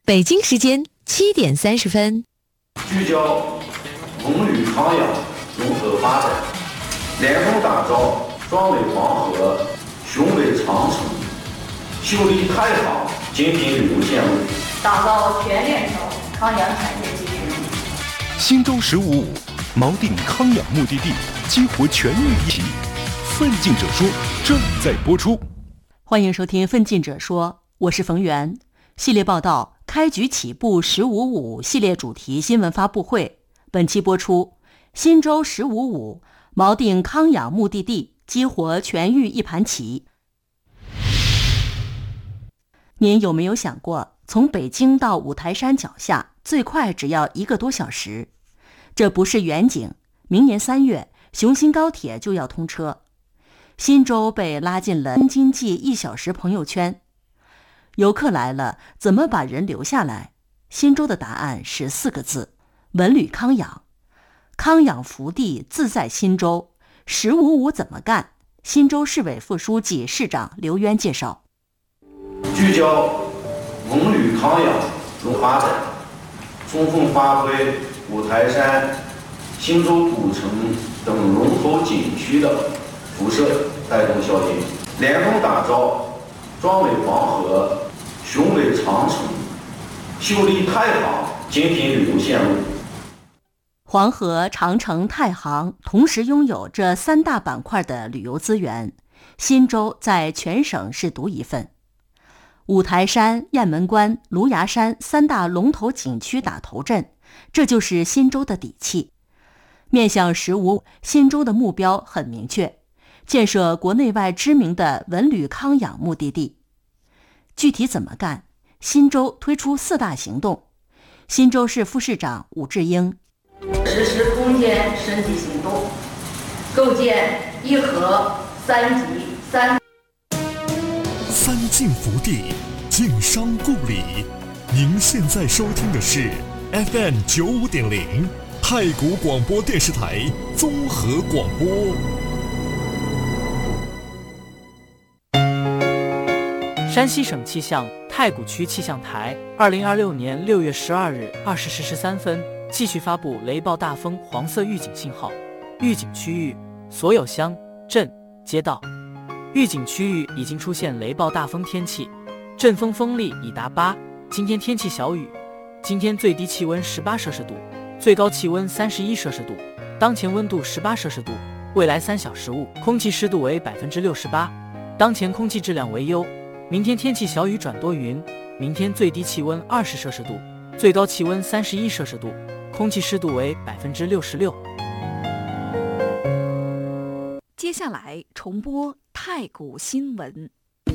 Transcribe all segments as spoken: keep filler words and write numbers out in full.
北京时间七点三十分。 聚焦文旅康养融合发展，联合打造壮美黄河、雄伟长城、秀丽太行精品旅游线路， 打造全链条康养产业集群。 新州十五五锚定康养目的地，激活全域一体。奋进者说正在播出。 欢迎收听奋进者说，我是冯源。系列报道开局起步十五五系列主题新闻发布会，本期播出新州十五五锚定康养目的地，激活全域一盘棋。您有没有想过，从北京到五台山脚下最快只要一个多小时？这不是远景，明年三月雄新高铁就要通车。新州被拉进了京津冀一小时朋友圈。游客来了，怎么把人留下来？新州的答案是四个字：文旅康养。康养福地自在新州。十五五怎么干？新州市委副书记、市长刘渊介绍。 聚焦文旅康养融合发展，充分发挥五台山、新州古城等龙头景区的辐射带动效应，联合打造壮美黄河、雄伟长城、秀丽太行精品旅游线路。 黄河、长城、太行同时拥有这三大板块的旅游资源，新州在全省是独一份。五台山、雁门关、芦芽山三大龙头景区打头阵，这就是新州的底气。面向十五，新州的目标很明确，建设国内外知名的文旅康养目的地。具体怎么干？新州推出四大行动。新州市副市长武志英： 实施攻坚升级行动，构建一河三级三三晋福地，晋商故里。您现在收听的是 F M 九五点零太谷广播电视台综合广播。 山西省气象太谷区气象台二零二六年六月十二日二十时十三分继续发布雷暴大风黄色预警信号，预警区域所有乡镇街道。预警区域已经出现雷暴大风天气，阵风风力已达八。今天天气小雨，今天最低气温十八摄氏度，最高气温三十一摄氏度，当前温度十八摄氏度，未来三小时雾，空气湿度为百分之六十八，当前空气质量为优。明天天气小雨转多云，明天最低气温二十摄氏度，最高气温三十一摄氏度，空气湿度为百分之六十六。 接下来重播太谷新闻。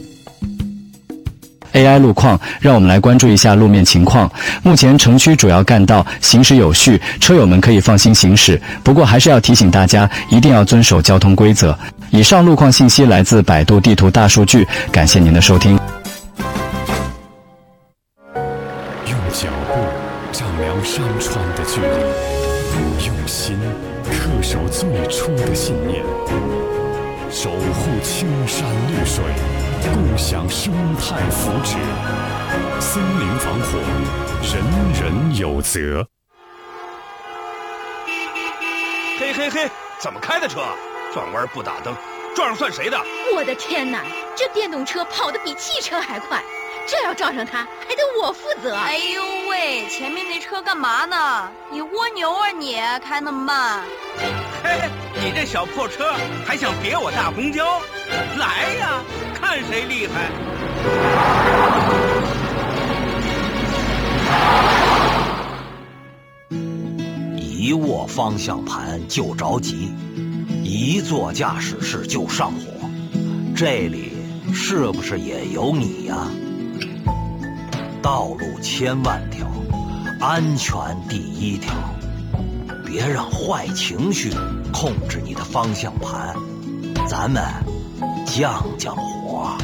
A I 路况，让我们来关注一下路面情况。目前城区主要干道行驶有序，车友们可以放心行驶。不过还是要提醒大家，一定要遵守交通规则。以上路况信息来自百度地图大数据，感谢您的收听。 用脚步丈量山川的距离，用心恪守最初的信念，守护青山绿水，共享生态福祉。森林防火，人人有责。 嘿嘿嘿，怎么开的车？转弯不打灯，撞上算谁的？ 我的天哪，这电动车跑得比汽车还快，这要撞上它，还得我负责。 哎呦喂，前面那车干嘛呢？你蜗牛啊你，开那么慢。 嘿，你这小破车还想别我大公交？来呀，看谁厉害！ 一握方向盘就着急，一做驾驶室就上火，这里是不是也有你呀？道路千万条，安全第一条，别让坏情绪控制你的方向盘，咱们降降火。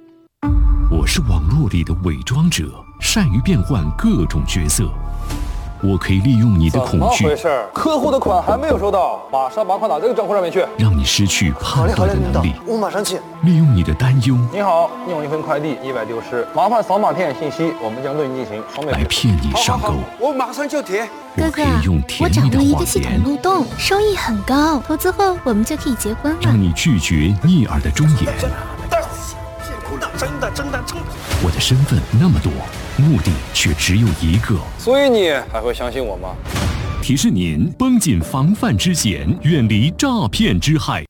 我是网络里的伪装者，善于变换各种角色。 我可以利用你的恐惧， 怎么回事？客户的款还没有收到，马上把款打这个账户上面去， 让你失去判断的能力。 我马上去。 利用你的担忧， 你好，你有一份快递意外丢失，麻烦扫码填写信息，我们将对你进行双倍来骗你上钩。 我马上就填。 我可以用甜蜜的谎言， 漏洞，收益很高，投资后我们就可以结婚了。 让你拒绝逆耳的忠言。 真的真的真的。 我的身份那么多，目的却只有一个。 所以你还会相信我吗？ 提示您：绷紧防范之险，远离诈骗之害。